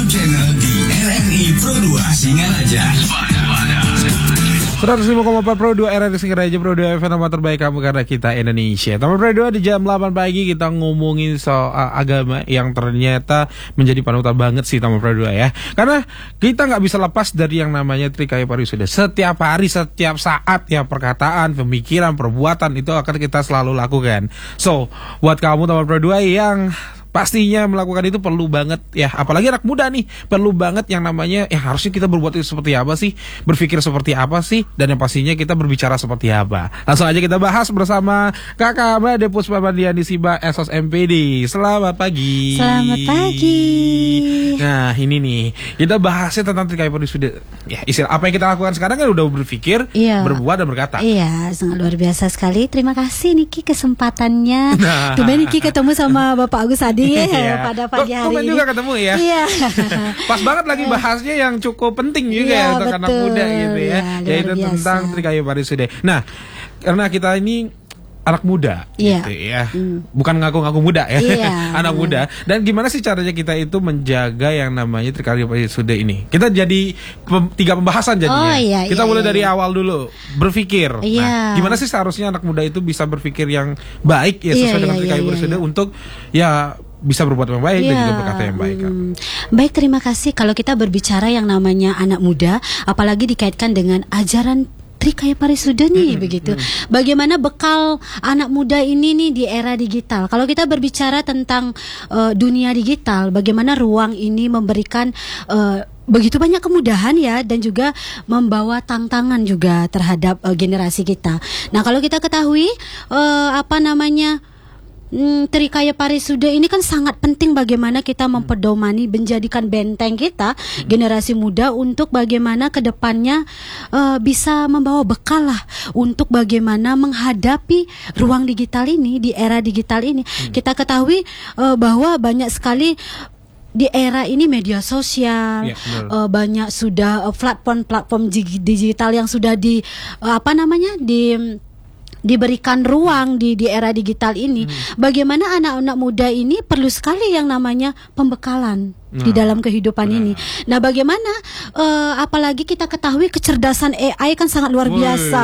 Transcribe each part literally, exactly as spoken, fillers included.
channel di R R I Pro dua Singaraja. seratus lima koma empat Pro dua R R I Singaraja, Pro dua F M nama terbaik kamu karena kita Indonesia. Taman Pro dua di jam delapan pagi kita ngomongin soal agama yang ternyata menjadi panutan banget sih Taman Pro dua ya. Karena kita nggak bisa lepas dari yang namanya Trikaya Parisuda. Setiap hari, setiap saat ya, perkataan, pemikiran, perbuatan itu akan kita selalu lakukan. So, buat kamu Taman Pro dua yang pastinya melakukan itu perlu banget ya, apalagi anak muda nih, perlu banget yang namanya ya harusnya kita berbuat itu seperti apa sih, berpikir seperti apa sih, dan yang pastinya kita berbicara seperti apa. Langsung aja kita bahas bersama Kakak Made Puspamandiani Siba S O S M P D. Selamat pagi. Selamat pagi. Nah ini nih, kita bahasnya tentang Trikaya Parisuda. Ya istilah apa yang kita lakukan sekarang kan udah berpikir, iya, berbuat dan berkata. Iya, sangat luar biasa sekali. Terima kasih Niki kesempatannya. Nah. Coba Niki ketemu sama Bapak Agus Adi ya, pada pagi hari ini. juga ketemu ya. Iya. Pas banget lagi bahasnya yang cukup penting juga iya, ya untuk anak muda gitu ya, ya yaitu biasa. Tentang Trikaya Parisuda. Nah, karena kita ini anak muda, iya, gitu ya, mm. bukan ngaku-ngaku muda ya, iya. anak muda. Dan gimana sih caranya kita itu menjaga yang namanya Trikaya Parisuda ini? Kita jadi pem, tiga pembahasan jadinya. Oh, iya, kita iya, mulai iya. dari awal dulu, berpikir. Iya. Nah, gimana sih seharusnya anak muda itu bisa berpikir yang baik ya sesuai iya, dengan iya, Trikaya iya, Parisuda iya. untuk ya bisa berbuat yang baik ya, dan juga berkata yang baik. Hmm. Baik, terima kasih. Kalau kita berbicara yang namanya anak muda, apalagi dikaitkan dengan ajaran Trikaya Parisuda nih, hmm, begitu. Hmm. Bagaimana bekal anak muda ini nih di era digital? Kalau kita berbicara tentang uh, dunia digital, bagaimana ruang ini memberikan uh, begitu banyak kemudahan ya, dan juga membawa tantangan juga terhadap uh, generasi kita. Nah, kalau kita ketahui uh, apa namanya Hmm, Trikaya Parisuda ini kan sangat penting bagaimana kita mempedomani, menjadikan benteng kita hmm. generasi muda untuk bagaimana kedepannya uh, bisa membawa bekal lah untuk bagaimana menghadapi ruang digital ini, di era digital ini. Hmm. Kita ketahui uh, bahwa banyak sekali di era ini media sosial, ya, uh, banyak sudah uh, platform-platform digital yang sudah di uh, apa namanya di diberikan ruang di di era digital ini. Hmm. Bagaimana anak-anak muda ini perlu sekali yang namanya pembekalan nah, di dalam kehidupan nah. ini. Nah, bagaimana uh, apalagi kita ketahui kecerdasan A I kan sangat luar Woy, biasa.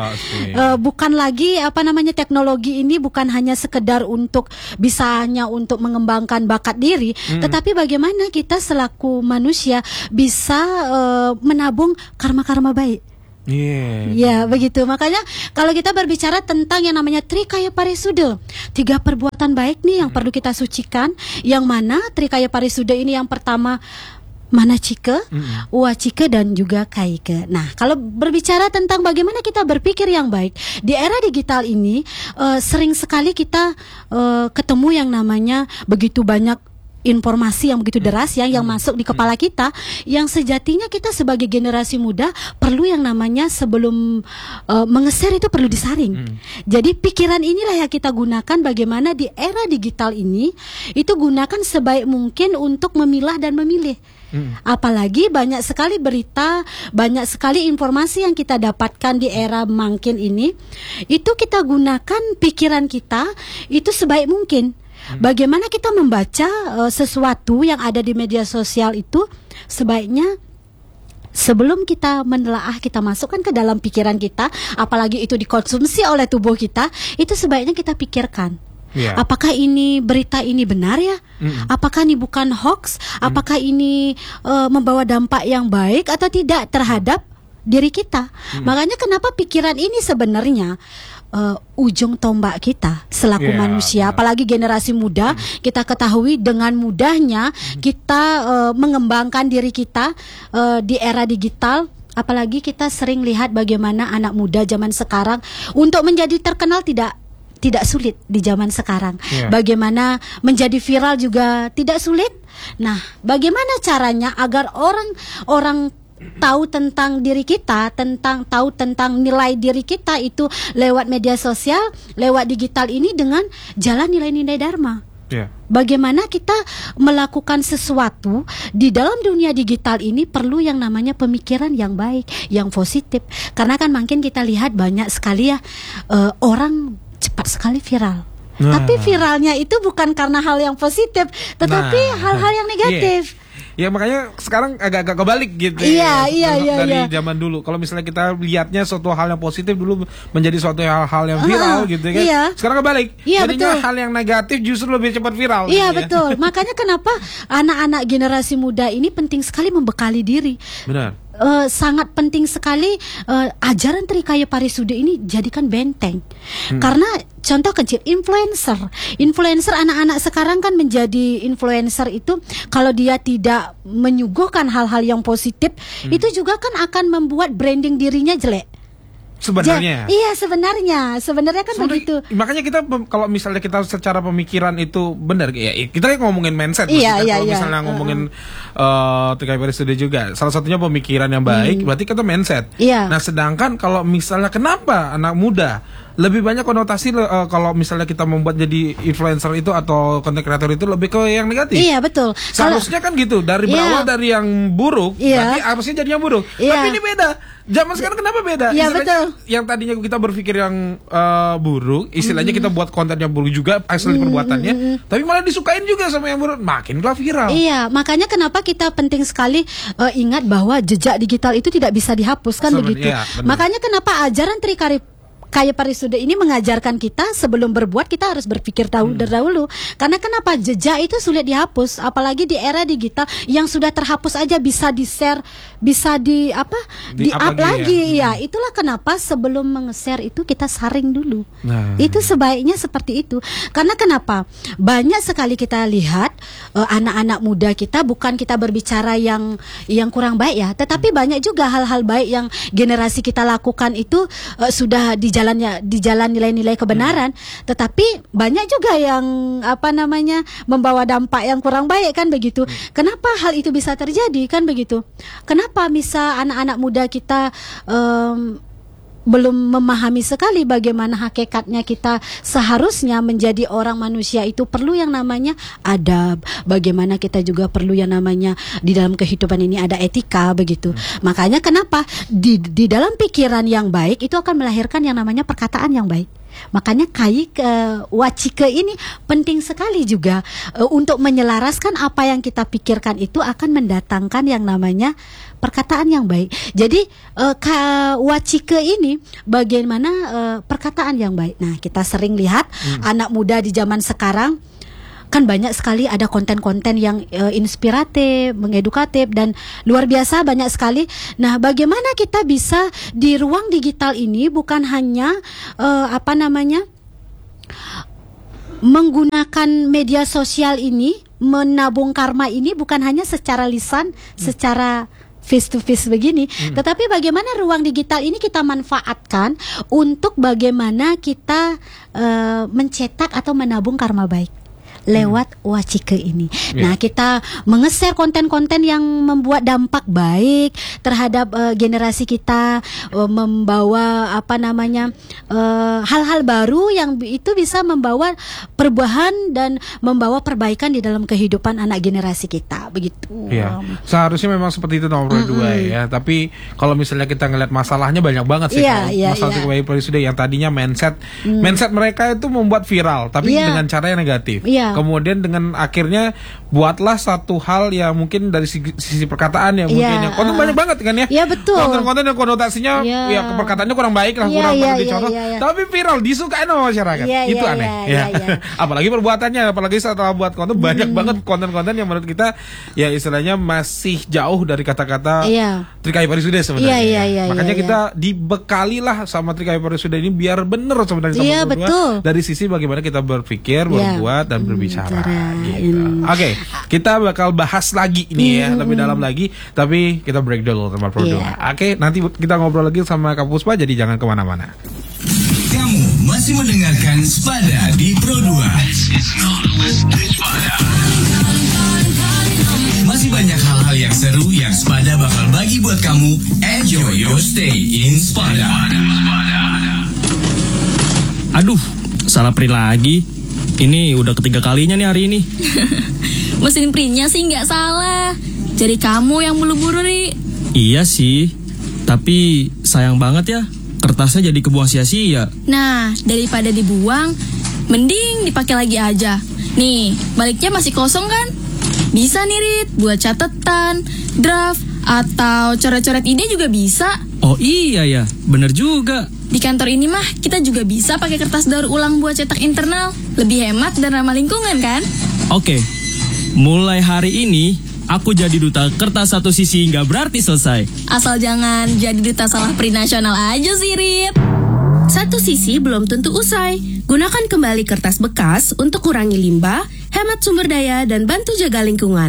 Uh, bukan lagi apa namanya teknologi ini bukan hanya sekedar untuk bisa hanya untuk mengembangkan bakat diri, hmm. tetapi bagaimana kita selaku manusia bisa uh, menabung karma-karma baik. Iya, yeah. Ya begitu. Makanya kalau kita berbicara tentang yang namanya Trikaya Parisuda, tiga perbuatan baik nih yang hmm. perlu kita sucikan. Yang mana Trikaya Parisuda ini yang pertama manacika, hmm. wacika, dan juga kaika. Nah, kalau berbicara tentang bagaimana kita berpikir yang baik di era digital ini, uh, sering sekali kita uh, ketemu yang namanya begitu banyak informasi yang begitu deras yang yang masuk di kepala kita, yang sejatinya kita sebagai generasi muda perlu yang namanya sebelum uh, mengeser itu perlu disaring. Hmm. Jadi pikiran inilah yang kita gunakan bagaimana di era digital ini itu gunakan sebaik mungkin untuk memilah dan memilih. Hmm. Apalagi banyak sekali berita, banyak sekali informasi yang kita dapatkan di era makin ini, itu kita gunakan pikiran kita itu sebaik mungkin. Bagaimana kita membaca uh, sesuatu yang ada di media sosial itu sebaiknya sebelum kita menelaah, kita masukkan ke dalam pikiran kita, apalagi itu dikonsumsi oleh tubuh kita, itu sebaiknya kita pikirkan. Yeah. Apakah ini berita ini benar ya? Mm. Apakah ini bukan hoax? Mm. Apakah ini uh, membawa dampak yang baik atau tidak terhadap diri kita? Mm. Makanya kenapa pikiran ini sebenarnya Uh, ujung tombak kita selaku yeah, manusia, yeah. apalagi generasi muda. Hmm. Kita ketahui dengan mudahnya hmm. kita uh, mengembangkan diri kita uh, di era digital. Apalagi kita sering lihat bagaimana anak muda zaman sekarang untuk menjadi terkenal tidak tidak sulit di zaman sekarang. Yeah. Bagaimana menjadi viral juga tidak sulit. Nah, bagaimana caranya agar orang orang tahu tentang diri kita, tentang tahu tentang nilai diri kita itu lewat media sosial, lewat digital ini dengan jalan nilai-nilai dharma. Yeah. Bagaimana kita melakukan sesuatu di dalam dunia digital ini perlu yang namanya pemikiran yang baik, yang positif. Karena kan makin kita lihat banyak sekali ya uh, orang cepat sekali viral. Nah. Tapi viralnya itu bukan karena hal yang positif, tetapi nah. hal-hal yang negatif. Yeah. Ya makanya sekarang agak-agak kebalik gitu. Iya, ya, iya, iya, dari iya. zaman dulu. Kalau misalnya kita lihatnya suatu hal yang positif dulu menjadi suatu hal-hal yang viral Uh, gitu kan. iya. Sekarang kebalik. Iya, Jadinya betul. hal yang negatif justru lebih cepat viral. Iya, gitu ya. betul. Makanya kenapa anak-anak generasi muda ini penting sekali membekali diri. Benar. Eh, sangat penting sekali eh, ajaran Trikaya Parisude ini jadikan benteng. Hmm. Karena contoh kecil, influencer. Influencer anak-anak sekarang kan menjadi influencer itu kalau dia tidak menyuguhkan hal-hal yang positif, Hmm. itu juga kan akan membuat branding dirinya jelek. Sebenarnya. Ja- iya sebenarnya, sebenarnya kan Sebenarnya, begitu. makanya kita pem- kalau misalnya kita secara pemikiran itu benar ya kita kan ngomongin mindset Iya, maksudnya iya, kalau iya. misalnya Uh-uh. ngomongin uh, Trikaya Parisude juga salah satunya pemikiran yang baik berarti kita mindset. Iya. Nah sedangkan kalau misalnya kenapa anak muda lebih banyak konotasi uh, kalau misalnya kita membuat jadi influencer itu atau content creator itu lebih ke yang negatif. Iya betul. Kalau Seharusnya kan gitu dari Iya. berawal dari yang buruk Iya. berarti harusnya jadi yang buruk. Iya. Tapi ini beda. Zaman sekarang kenapa beda? Iya, Istilahnya betul. yang tadinya kita berpikir yang uh, buruk, istilahnya kita buat konten yang buruk juga asli perbuatannya, tapi malah disukain juga sama yang buruk, makinlah viral. Iya, makanya kenapa kita penting sekali eh, ingat bahwa jejak digital itu tidak bisa dihapus kan Seben- begitu. iya, benar. Makanya kenapa ajaran Trikaya Kaya Parisude ini mengajarkan kita sebelum berbuat kita harus berpikir tahu Hmm. dahulu. Karena kenapa jejak itu sulit dihapus, apalagi di era digital yang sudah terhapus aja bisa di-share, bisa di apa? Di up Di-up lagi lagi, ya. ya. Itulah kenapa sebelum meng-share itu kita saring dulu. Nah. Itu sebaiknya seperti itu. Karena kenapa? Banyak sekali kita lihat eh, anak-anak muda kita, bukan kita berbicara yang yang kurang baik ya, tetapi banyak juga hal-hal baik yang generasi kita lakukan itu eh, sudah di jalannya di jalan nilai-nilai kebenaran, tetapi banyak juga yang apa namanya membawa dampak yang kurang baik kan begitu. Kenapa hal itu bisa terjadi kan begitu? Kenapa bisa anak-anak muda kita em, belum memahami sekali bagaimana hakikatnya kita seharusnya menjadi orang manusia itu perlu yang namanya adab, bagaimana kita juga perlu yang namanya di dalam kehidupan ini ada etika begitu. Makanya kenapa di di dalam pikiran yang baik itu akan melahirkan yang namanya perkataan yang baik. Makanya kai ke wacike ini penting sekali juga e, untuk menyelaraskan apa yang kita pikirkan itu akan mendatangkan yang namanya perkataan yang baik. Jadi e, ka, wacike ini bagaimana e, perkataan yang baik. Nah, kita sering lihat hmm. anak muda di zaman sekarang kan banyak sekali ada konten-konten yang e, inspiratif, mengedukatif dan luar biasa banyak sekali. Nah, bagaimana kita bisa di ruang digital ini bukan hanya e, apa namanya menggunakan media sosial ini, menabung karma ini bukan hanya secara lisan, hmm. secara face to face begini, hmm. tetapi bagaimana ruang digital ini kita manfaatkan untuk bagaimana kita e, mencetak atau menabung karma baik lewat wacike ini. Yeah. Nah, kita menge-share konten-konten yang membuat dampak baik terhadap uh, generasi kita, uh, membawa apa namanya uh, hal-hal baru yang itu bisa membawa perubahan dan membawa perbaikan di dalam kehidupan anak generasi kita, begitu. Iya. Seharusnya memang seperti itu nomor Mm-mm. dua ya. Tapi kalau misalnya kita ngeliat masalahnya banyak banget sih. Iya, Kalau iya, masalah iya. Trikaya Parisude yang tadinya mindset, Mm. mindset mereka itu membuat viral, tapi Iya. dengan cara yang negatif. Iya. Kemudian dengan akhirnya buatlah satu hal yang mungkin dari sisi, sisi perkataan yang mungkin Iya, yang konten uh. banyak banget kan ya. Iya, betul. Konten-konten yang konotasinya Iya. ya perkataannya kurang baik lah, Iya, kurang iya, perlu iya, dicontoh. iya, iya. Tapi viral disukai sama masyarakat. Iya, itu iya, aneh. iya, ya. iya, iya. Apalagi perbuatannya, apalagi setelah buat konten banyak banget konten-konten yang menurut kita ya istilahnya masih jauh dari kata-kata Iya. Trikaya Parisude sebenarnya. Iya, iya, iya, Makanya iya, kita dibekali lah sama Trikaya Parisude ini biar bener sebenarnya sama Iya, berdua. betul. Dari sisi bagaimana kita berpikir, Iya. berbuat dan berbicara. Cara, Gitu. hmm. Oke, kita bakal bahas lagi nih ya, lebih dalam lagi. Tapi kita break dulu teman produk. Iya. Oke, nanti kita ngobrol lagi sama Kak Puspa. Jadi jangan kemana-mana. Kamu masih mendengarkan Spada di Pro dua. Masih banyak hal-hal yang seru yang Spada bakal bagi buat kamu. Enjoy your stay in Spada. Aduh, salah print lagi. Ini udah ketiga kalinya nih hari ini. Mesin printnya sih nggak salah. Jadi kamu yang buru-buru nih. Iya sih, tapi sayang banget ya, kertasnya jadi kebuang sia-sia. Nah, daripada dibuang, mending dipakai lagi aja. Nih, baliknya masih kosong kan? Bisa nih Rit, buat catatan, draft, atau coret-coret ide juga bisa. Oh iya ya, bener juga. Di kantor ini mah kita juga bisa pakai kertas daur ulang buat cetak internal. Lebih hemat dan ramah lingkungan kan? Oke, mulai hari ini aku jadi duta kertas satu sisi nggak berarti selesai. Asal jangan jadi duta salah print nasional aja sih Rit. Satu sisi belum tentu usai. Gunakan kembali kertas bekas untuk kurangi limbah, hemat sumber daya, dan bantu jaga lingkungan.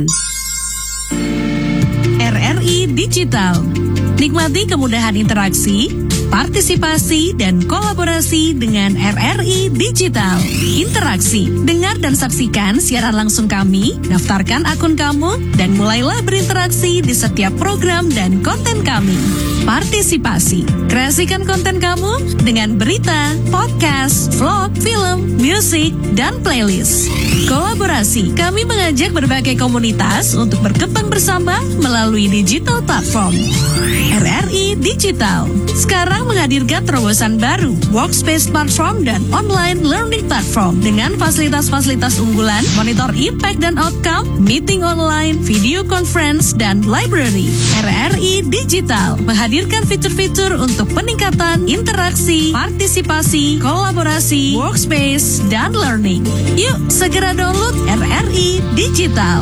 R R I Digital. Nikmati kemudahan interaksi, partisipasi, dan kolaborasi dengan R R I Digital. Interaksi, dengar dan saksikan siaran langsung kami, daftarkan akun kamu, dan mulailah berinteraksi di setiap program dan konten kami. Partisipasi, kreasikan konten kamu dengan berita, podcast, vlog, film, musik, dan playlist. Kolaborasi, kami mengajak berbagai komunitas untuk berkembang bersama melalui digital platform. R R I Digital sekarang menghadirkan terobosan baru, workspace platform dan online learning platform dengan fasilitas-fasilitas unggulan, monitor impact dan outcome, meeting online, video conference, dan library. R R I Digital menghadirkan fitur-fitur untuk peningkatan interaksi, partisipasi, kolaborasi, workspace, dan learning. Yuk segera download R R I Digital.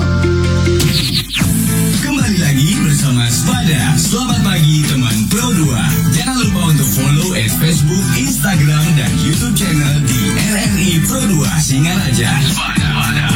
Kembali lagi bersama Spada. Selamat pagi teman Pro dua. Jangan lupa untuk follow at Facebook, Instagram, dan YouTube channel di R R I Pro dua Singaraja. Spada, Spada,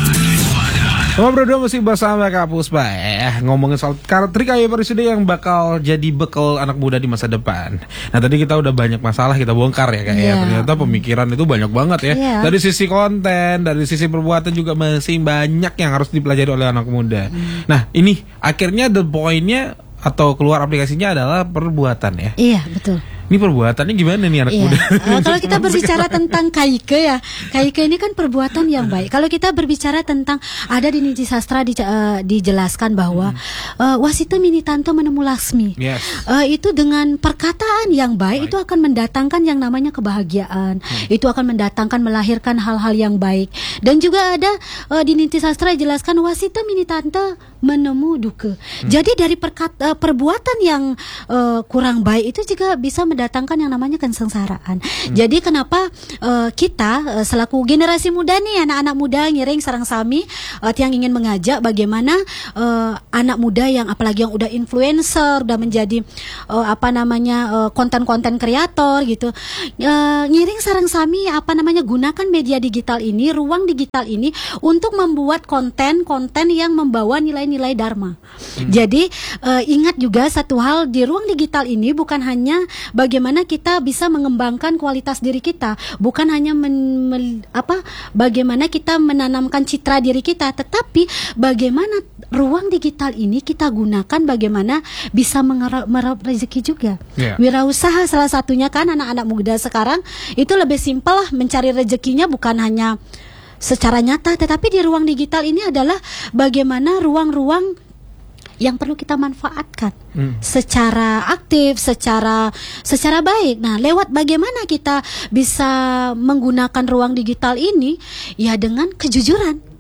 Spada. Teman Pro dua masih bersama Kak Puspa. Eh, ngomongin soal Trikaya Parisuda yang bakal jadi bekal anak muda di masa depan. Nah tadi kita udah banyak masalah kita bongkar ya Kak Yeah. ya. Ternyata pemikiran itu banyak banget ya. Yeah. Dari sisi konten, dari sisi perbuatan juga masih banyak yang harus dipelajari oleh anak muda. Hmm. Nah ini akhirnya the point-nya atau keluar aplikasinya adalah perbuatan ya. Iya, betul. Ini perbuatannya gimana nih anak Iya. muda? Uh, kalau kita berbicara tentang kaike ya, kaike ini kan perbuatan yang baik. Kalau kita berbicara tentang ada di Niji Sastra di, uh, dijelaskan bahwa uh, wasita minitanto menemu lasmi. Yes. Uh, itu dengan perkataan yang baik, baik itu akan mendatangkan yang namanya kebahagiaan. Hmm. Itu akan mendatangkan melahirkan hal-hal yang baik. Dan juga ada uh, di Niji Sastra dijelaskan wasita minitanto menemu duka. Hmm. Jadi dari perkata, uh, perbuatan yang uh, kurang baik itu juga bisa mendatangkan yang namanya kesengsaraan. Hmm. Jadi kenapa uh, kita uh, selaku generasi muda nih, anak-anak muda ngiring sarang sami uh, yang ingin mengajak bagaimana uh, anak muda yang apalagi yang udah influencer, udah menjadi uh, apa namanya uh, konten-konten kreator gitu, uh, ngiring sarang sami apa namanya gunakan media digital ini, ruang digital ini untuk membuat konten-konten yang membawa nilai-nilai dharma. Hmm. Jadi uh, ingat juga satu hal, di ruang digital ini bukan hanya bagaimana kita bisa mengembangkan kualitas diri kita, bukan hanya men, men, apa bagaimana kita menanamkan citra diri kita, tetapi bagaimana ruang digital ini kita gunakan bagaimana bisa mengerap meraup rezeki juga. Yeah. Wirausaha salah satunya kan anak-anak muda sekarang itu lebih simpel lah mencari rezekinya, bukan hanya secara nyata, tetapi di ruang digital ini adalah bagaimana ruang-ruang yang perlu kita manfaatkan hmm. secara aktif, secara secara baik. Nah, lewat bagaimana kita bisa menggunakan ruang digital ini, ya dengan kejujuran.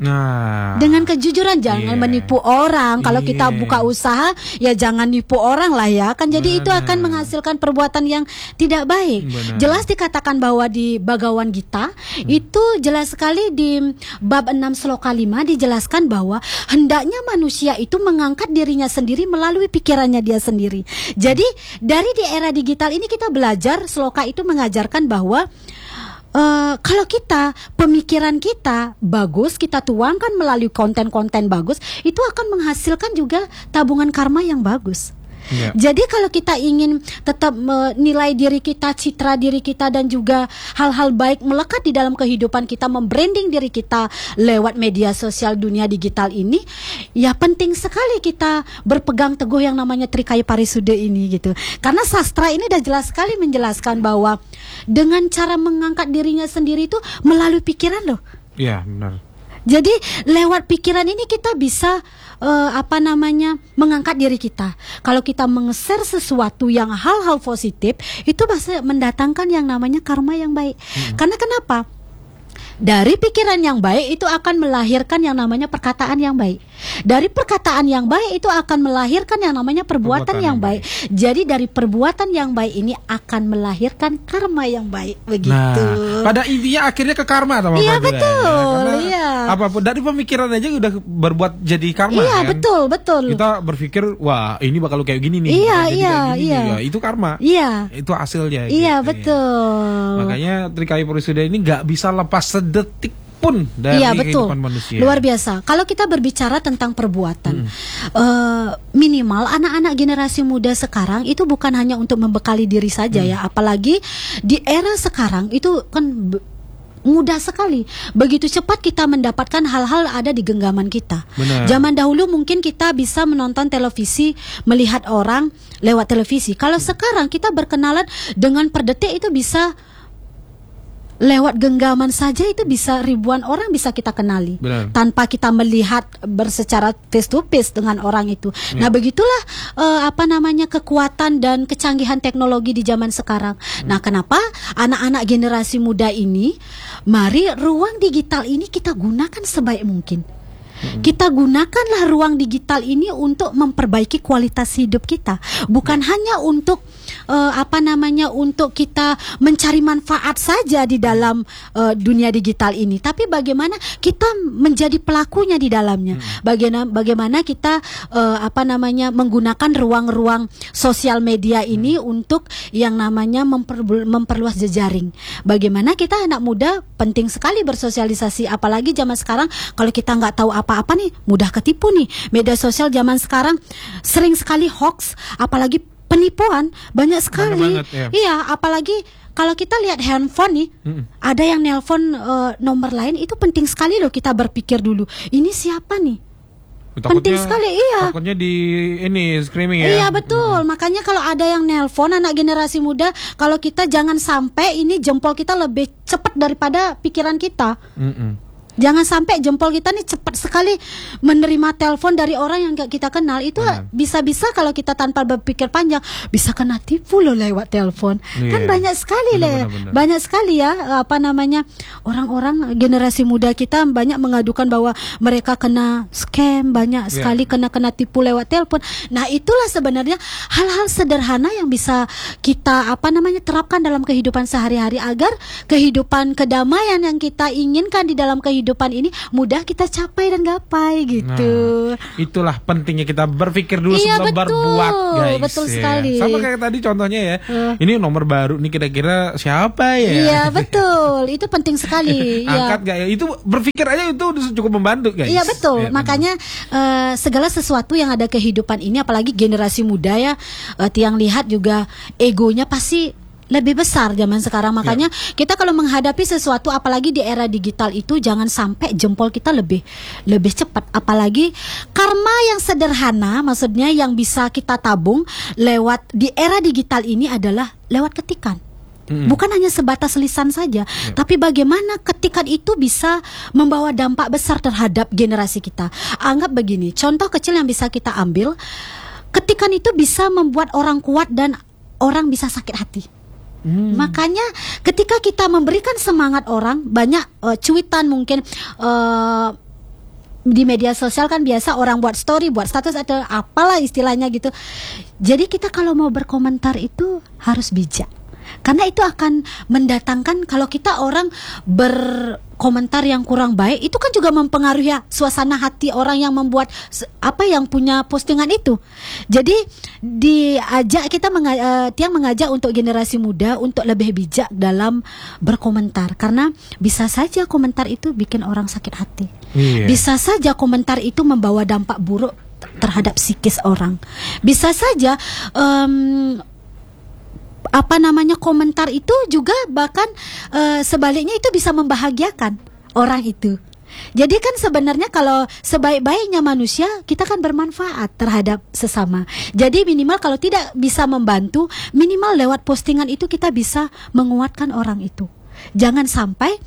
Nah, dengan kejujuran, jangan yeah. menipu orang. Kalau yeah. kita buka usaha, ya jangan nipu orang lah ya. Kan jadi Benar. Itu akan menghasilkan perbuatan yang tidak baik. Benar. Jelas dikatakan bahwa di Bhagavad Gita hmm. itu jelas sekali di bab enam sloka lima dijelaskan bahwa hendaknya manusia itu mengangkat dirinya sendiri melalui pikirannya dia sendiri. Jadi dari di era digital ini kita belajar, sloka itu mengajarkan bahwa Uh, kalau kita, pemikiran kita bagus, kita tuangkan melalui konten-konten bagus, itu akan menghasilkan juga tabungan karma yang bagus. Yeah. Jadi kalau kita ingin tetap menilai diri kita, citra diri kita, dan juga hal-hal baik melekat di dalam kehidupan kita, membranding diri kita lewat media sosial dunia digital ini, ya penting sekali kita berpegang teguh yang namanya Trikaya Parisuda ini gitu. Karena sastra ini udah jelas sekali menjelaskan bahwa dengan cara mengangkat dirinya sendiri itu melalui pikiran loh. Iya, benar. Jadi lewat pikiran ini kita bisa uh, apa namanya mengangkat diri kita. Kalau kita meng-share sesuatu yang hal-hal positif, itu pasti mendatangkan yang namanya karma yang baik. Hmm. Karena kenapa? Dari pikiran yang baik itu akan melahirkan yang namanya perkataan yang baik. Dari perkataan yang baik itu akan melahirkan yang namanya perbuatan, perbuatan yang, yang baik. baik. Jadi dari perbuatan yang baik ini akan melahirkan karma yang baik. Begitu. Nah, pada intinya akhirnya ke karma, teman-teman. Iya betul. Ya, iya. Apapun dari pemikiran aja udah berbuat jadi karma. Iya kan? betul betul. Kita berpikir wah ini bakal kayak gini nih. Iya iya gini, iya. Ya, itu karma. Iya. Itu hasilnya. Iya gitu, betul. Ya. Makanya Trikaya Parisuda ini nggak bisa lepas sedetik pun dari iya, betul. kehidupan manusia. Luar biasa. Kalau kita berbicara tentang perbuatan, hmm. uh, minimal anak-anak generasi muda sekarang itu bukan hanya untuk membekali diri saja hmm. ya, apalagi di era sekarang itu kan mudah sekali. Begitu cepat kita mendapatkan hal-hal ada di genggaman kita. Benar. Zaman dahulu mungkin kita bisa menonton televisi, melihat orang lewat televisi. Kalau hmm. sekarang kita berkenalan dengan per detik itu bisa lewat genggaman saja, itu bisa ribuan orang bisa kita kenali. Benar. Tanpa kita melihat bersecara face to face dengan orang itu. Ya. Nah begitulah uh, apa namanya kekuatan dan kecanggihan teknologi di zaman sekarang. Hmm. Nah kenapa anak-anak generasi muda ini, mari ruang digital ini kita gunakan sebaik mungkin. Hmm. Kita gunakanlah ruang digital ini untuk memperbaiki kualitas hidup kita, bukan hmm. hanya untuk uh, apa namanya untuk kita mencari manfaat saja di dalam uh, dunia digital ini, tapi bagaimana kita menjadi pelakunya di dalamnya. Hmm. Bagaimana bagaimana kita uh, apa namanya menggunakan ruang-ruang sosial media ini hmm. untuk yang namanya memper, memperluas jejaring. Bagaimana kita anak muda penting sekali bersosialisasi, apalagi zaman sekarang kalau kita nggak tahu apa-apa nih mudah ketipu nih. Media sosial zaman sekarang sering sekali hoax, apalagi penipuan banyak sekali. Banget, ya. Iya, apalagi kalau kita lihat handphone nih, mm-mm. ada yang nelpon uh, nomor lain, itu penting sekali loh kita berpikir dulu. Ini siapa nih? Takutnya, penting sekali, iya. Takutnya di ini screaming ya. Iya betul. Hmm. Makanya kalau ada yang nelpon anak generasi muda, kalau kita jangan sampai ini jempol kita lebih cepat daripada pikiran kita. Mm-mm. Jangan sampai jempol kita nih cepat sekali menerima telepon dari orang yang gak kita kenal. Itu benar. Bisa-bisa kalau kita tanpa berpikir panjang bisa kena tipu loh lewat telepon. Yeah. Kan banyak sekali benar, le, benar. banyak sekali ya apa namanya orang-orang generasi muda kita banyak mengadukan bahwa mereka kena scam, banyak yeah. sekali kena kena tipu lewat telepon. Nah itulah sebenarnya hal-hal sederhana yang bisa kita apa namanya terapkan dalam kehidupan sehari-hari agar kehidupan kedamaian yang kita inginkan di dalam kehidupan kehidupan ini mudah kita capai dan gapai gitu. Nah, itulah pentingnya kita berpikir dulu iya, sebelum betul, berbuat, guys. Betul ya. sekali. Sama kayak tadi contohnya ya. Uh. Ini nomor baru nih kira-kira siapa ya? Iya betul. Itu penting sekali. Angkat ya. Gak ya? Itu berpikir aja itu cukup membantu, guys. Iya betul. Ya, makanya uh, segala sesuatu yang ada kehidupan ini, apalagi generasi muda ya, uh, tiang lihat juga egonya pasti lebih besar zaman sekarang. Makanya ya. kita kalau menghadapi sesuatu apalagi di era digital itu jangan sampai jempol kita lebih lebih cepat. Apalagi karma yang sederhana, maksudnya yang bisa kita tabung lewat di era digital ini adalah lewat ketikan. Mm-hmm. Bukan hanya sebatas lisan saja, ya. tapi bagaimana ketikan itu bisa membawa dampak besar terhadap generasi kita. Anggap begini, contoh kecil yang bisa kita ambil, ketikan itu bisa membuat orang kuat dan orang bisa sakit hati. Hmm. Makanya ketika kita memberikan semangat orang, banyak uh, cuitan mungkin uh, di media sosial kan biasa orang buat story, buat status atau apalah istilahnya gitu. Jadi kita kalau mau berkomentar itu harus bijak. Karena itu akan mendatangkan kalau kita orang berkomentar yang kurang baik, itu kan juga mempengaruhi ya, suasana hati orang yang membuat apa yang punya postingan itu. Jadi diajak kita menga- uh, tiang mengajak untuk generasi muda untuk lebih bijak dalam berkomentar, karena bisa saja komentar itu bikin orang sakit hati. Iya. Bisa saja komentar itu membawa dampak buruk terhadap psikis orang. Bisa saja um, apa namanya komentar itu juga bahkan uh, sebaliknya itu bisa membahagiakan orang itu. Jadi kan sebenarnya kalau sebaik-baiknya manusia kita kan bermanfaat terhadap sesama. Jadi minimal kalau tidak bisa membantu, minimal lewat postingan itu kita bisa menguatkan orang itu. Jangan sampai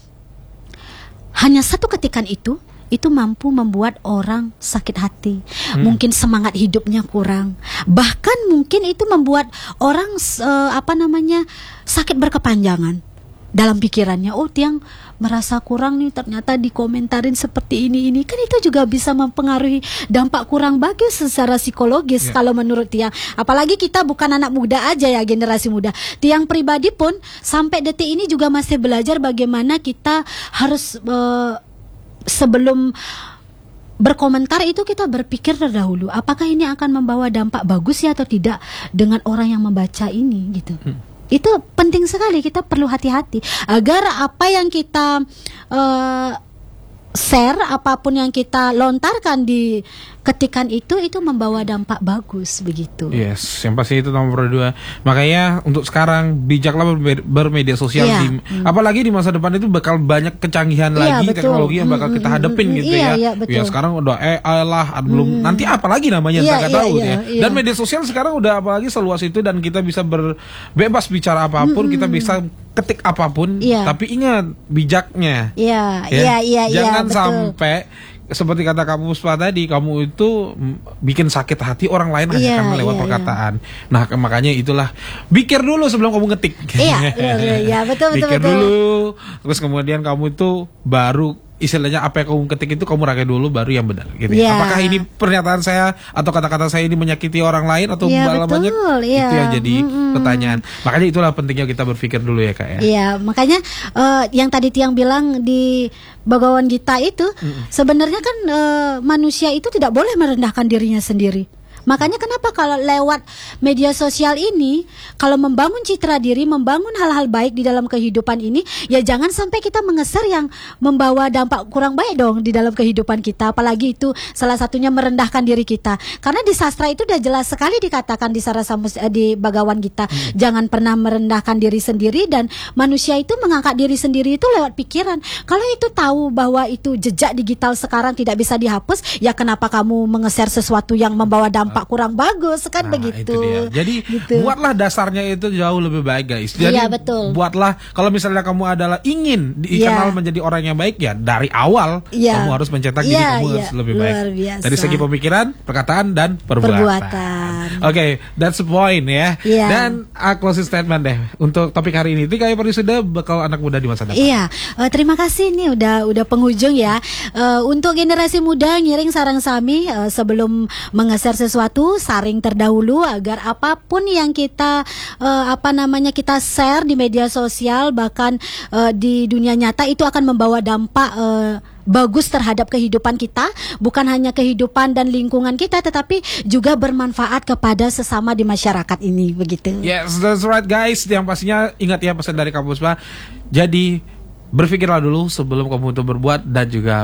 hanya satu ketikan itu itu mampu membuat orang sakit hati, hmm. mungkin semangat hidupnya kurang, bahkan mungkin itu membuat orang uh, apa namanya sakit berkepanjangan. dalam pikirannya, oh Tiang merasa kurang nih, ternyata dikomentarin seperti ini ini kan itu juga bisa mempengaruhi dampak kurang bagus secara psikologis. Ya. Kalau menurut Tiang, apalagi kita bukan anak muda aja ya, generasi muda, Tiang pribadi pun sampai detik ini juga masih belajar bagaimana kita harus uh, sebelum berkomentar itu kita berpikir terdahulu, apakah ini akan membawa dampak bagus ya atau tidak dengan orang yang membaca ini gitu. hmm. Itu penting sekali, kita perlu hati-hati agar apa yang kita uh, share, apapun yang kita lontarkan di ketikan itu itu membawa dampak bagus begitu. Yes, yang pasti itu nomor dua. Makanya untuk sekarang bijaklah berme- bermedia sosial, Iya. di, Hmm. apalagi di masa depan itu bakal banyak kecanggihan Iya, lagi betul. teknologi yang bakal Mm, kita mm, hadepin mm, gitu iya, ya. iya, betul. Ya sekarang udah A I lah, belum nanti apalagi namanya Iya, kita nggak iya, tahu iya, ya. iya. Dan media sosial sekarang udah apalagi seluas itu dan kita bisa berbebas bicara apapun, kita bisa ketik apapun, Iya. tapi ingat bijaknya. Iya, Ya. iya, iya, iya, Jangan betul. sampai seperti kata kamu Puspa tadi, kamu itu mm, bikin sakit hati orang lain hanya Iya, karena lewat iya, perkataan. Nah, ke- makanya itulah pikir dulu sebelum kamu ngetik. Iya, iya, iya, iya, betul, betul, Pikir betul. dulu, terus kemudian kamu itu baru istilahnya apa yang kamu ketik itu kamu ragai dulu baru yang benar gitu. ya. Iya. Apakah ini pernyataan saya atau kata-kata saya ini menyakiti orang lain atau Iya, malah banyak? betul, iya. Itu yang jadi Mm-mm. pertanyaan. Makanya itulah pentingnya kita berpikir dulu ya, Kak ya. Iya, makanya eh, yang tadi Tiang bilang di Bhagavad Gita itu sebenarnya kan eh, manusia itu tidak boleh merendahkan dirinya sendiri. Makanya kenapa kalau lewat media sosial ini, kalau membangun citra diri, membangun hal-hal baik di dalam kehidupan ini, ya jangan sampai kita mengeser yang membawa dampak kurang baik dong di dalam kehidupan kita. Apalagi itu salah satunya merendahkan diri kita. Karena di sastra itu udah jelas sekali dikatakan di Sarasamus eh, di Bhagavad Gita, jangan pernah merendahkan diri sendiri, dan manusia itu mengangkat diri sendiri itu lewat pikiran. Kalau itu tahu bahwa itu jejak digital sekarang tidak bisa dihapus, ya kenapa kamu mengeser sesuatu yang membawa dampak kurang bagus kan Nah, begitu. itu dia. Jadi Gitu. buatlah dasarnya itu jauh lebih baik, guys. Jadi Iya, betul. buatlah kalau misalnya kamu adalah ingin dikenal Iya. menjadi orang yang baik, ya dari awal Iya. kamu harus mencetak diri Iya, kamu iya. harus lebih Luar baik. biasa. Dari segi pemikiran, perkataan dan perbuatan. Perbuatan. Oke, that's the point ya. Iya. Dan uh, closing statement deh untuk topik hari ini. Tiga Parisuda bakal anak muda di masa depan. Iya, eh, terima kasih nih udah udah penghujung ya. Eh, untuk generasi muda ngiring sarang sami eh, sebelum mengeser sesuatu, saring terdahulu agar apapun yang kita eh, apa namanya kita share di media sosial bahkan eh, di dunia nyata itu akan membawa dampak eh, bagus terhadap kehidupan kita, bukan hanya kehidupan dan lingkungan kita, tetapi juga bermanfaat kepada sesama di masyarakat ini begitu. Yes, that's right guys. Yang pastinya ingat ya pesan dari Kak Puspa. Jadi berpikirlah dulu sebelum kamu untuk berbuat dan juga